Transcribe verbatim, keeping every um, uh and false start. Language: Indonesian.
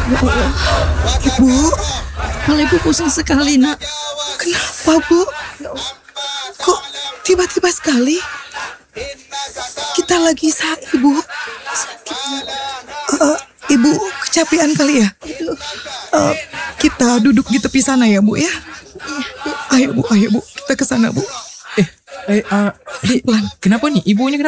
Ya Allah, Ibu, kepala Ibu pusing sekali, Nak. Kenapa, Bu? Kok tiba-tiba sekali? Kita lagi sakit, Bu. Eh, Ibu kecapean kali ya? Eh, kita duduk di tepi sana ya, Bu ya? Ayo, Bu, ayo, Bu. Kita ke sana, Bu. Eh, eh, ah, Dik, Pelan. kenapa nih? Ibunya kenapa?